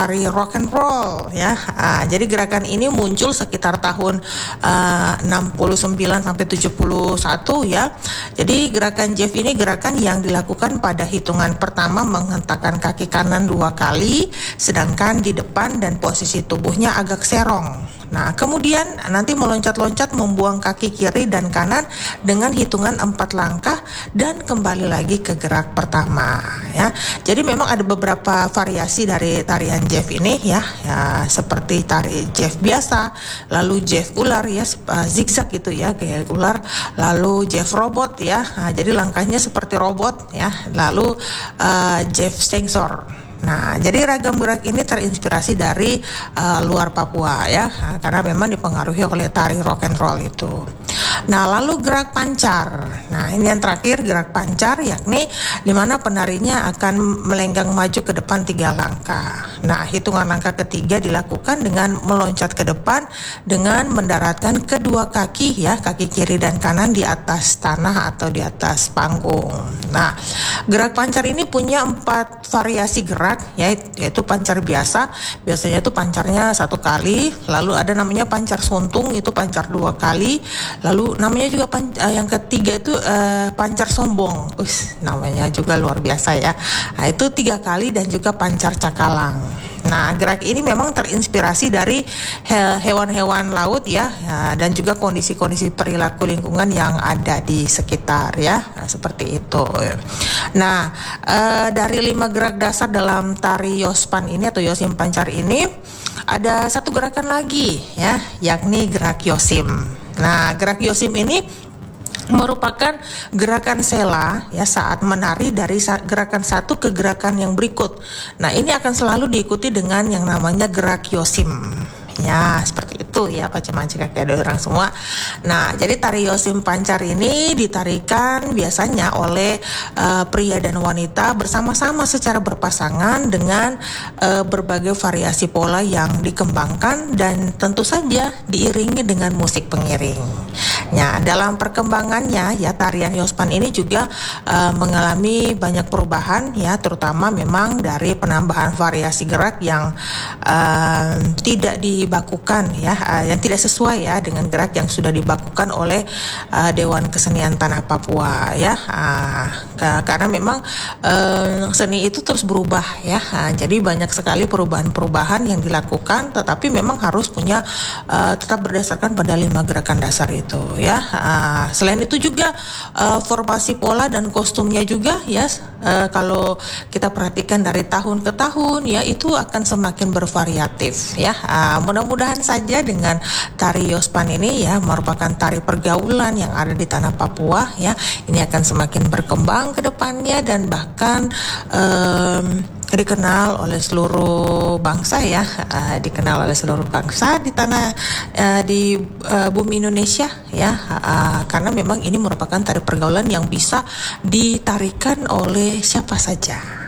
tari rock and roll ya. Jadi gerakan ini muncul sekitar tahun 69 sampai 71 ya. Jadi gerakan Jeff ini gerakan yang dilakukan pada hitungan pertama menghentakkan kaki kanan 2 kali, sedangkan di depan dan posisi tubuhnya agak serong. Nah, kemudian nanti meloncat-loncat membuang kaki kiri dan kanan dengan hitungan 4 langkah dan kembali lagi ke gerak pertama ya. Jadi memang ada beberapa variasi dari tarian Jeff ini ya, seperti tari Jeff biasa, lalu Jeff ular ya, zigzag gitu ya, kayak ular, lalu Jeff robot ya. Jadi langkahnya seperti robot ya, lalu Jeff stengsor. Nah, jadi ragam gerak ini terinspirasi dari luar Papua ya, karena memang dipengaruhi oleh tari rock and roll itu. Nah, lalu gerak pancar. Nah, ini yang terakhir, gerak pancar, yakni di mana penarinya akan melenggang maju ke depan 3 langkah. Nah, hitungan langkah ketiga dilakukan dengan meloncat ke depan dengan mendaratkan kedua kaki ya, kaki kiri dan kanan di atas tanah atau di atas panggung. Nah, gerak pancar ini punya 4 variasi gerak ya, yaitu pancar biasa, biasanya itu pancarnya 1 kali, lalu ada namanya pancar suntung, itu pancar 2 kali, lalu namanya juga yang ketiga itu pancar sombong, namanya juga luar biasa ya. Nah, itu 3 kali dan juga pancar cakalang. Nah, gerak ini memang terinspirasi dari hewan-hewan laut ya, dan juga kondisi-kondisi perilaku lingkungan yang ada di sekitar ya. Nah, seperti itu. Nah, dari 5 gerak dasar dalam tari Yospan ini atau Yosim Pancar ini, ada satu gerakan lagi ya, yakni gerak Yosim. Nah, gerak Yosim ini merupakan gerakan sela ya saat menari dari gerakan satu ke gerakan yang berikut. Nah, ini akan selalu diikuti dengan yang namanya gerak Yosim. Ya, seperti itu ya, macam-macam kayak ada orang semua. Nah, jadi tari Yosim Pancar ini ditarikan biasanya oleh pria dan wanita bersama-sama secara berpasangan dengan berbagai variasi pola yang dikembangkan dan tentu saja diiringi dengan musik pengiring. Ya, dalam perkembangannya ya tarian Yospan ini juga mengalami banyak perubahan ya, terutama memang dari penambahan variasi gerak yang tidak dibakukan ya, yang tidak sesuai ya dengan gerak yang sudah dibakukan oleh Dewan Kesenian Tanah Papua ya, karena memang seni itu terus berubah ya. Jadi banyak sekali perubahan-perubahan yang dilakukan, tetapi memang harus punya tetap berdasarkan pada 5 gerakan dasar itu ya. Selain itu juga formasi pola dan kostumnya juga ya, kalau kita perhatikan dari tahun ke tahun ya, itu akan semakin bervariatif ya. Mudah-mudahan saja dengan tari Yospan ini ya, merupakan tari pergaulan yang ada di tanah Papua ya, ini akan semakin berkembang ke depannya dan bahkan dikenal oleh seluruh bangsa ya, dikenal oleh seluruh bangsa di tanah di bumi Indonesia ya, karena memang ini merupakan tari pergaulan yang bisa ditarikan oleh siapa saja.